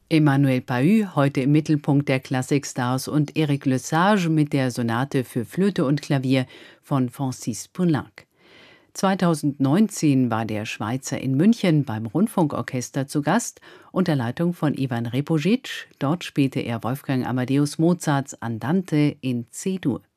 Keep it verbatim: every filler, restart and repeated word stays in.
Emmanuel Pahud, heute im Mittelpunkt der Klassikstars, und Eric Lesage mit der Sonate für Flöte und Klavier von Francis Poulenc. zweitausendneunzehn war der Schweizer in München beim Rundfunkorchester zu Gast unter Leitung von Ivan Repojic. Dort spielte er Wolfgang Amadeus Mozarts Andante in C-Dur.